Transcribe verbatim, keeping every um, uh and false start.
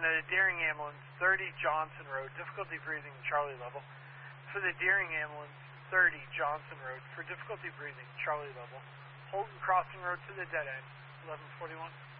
uh, Deering ambulance, thirty Johnson Road, difficulty breathing, Charlie level. For the Deering ambulance, thirty Johnson Road, for difficulty breathing, Charlie level. Holton Crossing Road to the dead end, eleven forty-one.